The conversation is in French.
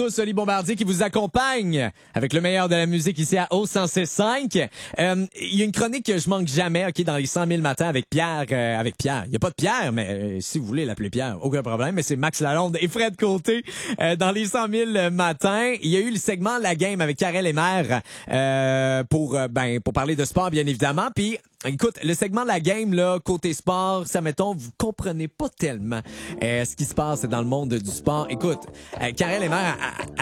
Oli Bombardier qui vous accompagne avec le meilleur de la musique ici à O106.5. Il y a une chronique que je manque jamais, ok, dans les 100 000 matins avec Pierre. Il n'y a pas de Pierre, mais si vous voulez l'appeler Pierre, aucun problème. Mais c'est Max Lalonde et Fred Côté dans les 100 000 matins. Il y a eu le segment La Game avec Karel et Mère pour parler de sport, bien évidemment. Puis écoute, le segment La Game, là, côté sport, ça, mettons, vous comprenez pas tellement ce qui se passe dans le monde du sport. Écoute, Karel et Mère